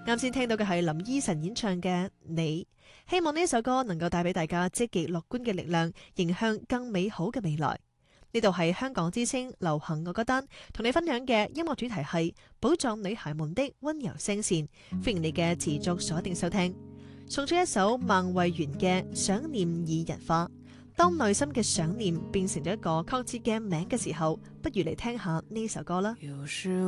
啱先聽到嘅係林依晨演唱嘅《你》，希望呢首歌能夠帶俾大家積極樂觀嘅力量，迎向更美好嘅未來。呢度係香港之聲流行我歌單，同你分享嘅音樂主題係寶藏女孩們的溫柔聲線，歡迎你嘅持續鎖定收聽。送出一首孟慧圓嘅《想念擬人化》。當內心嘅想念變成咗一個確切嘅名嘅時候，不如嚟聽下呢首歌啦。